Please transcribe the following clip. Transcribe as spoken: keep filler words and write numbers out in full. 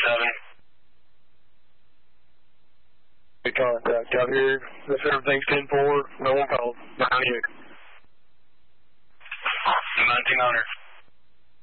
seven. Good contact out here. If everything's ten four, no one called. Behind you. nineteen hundred.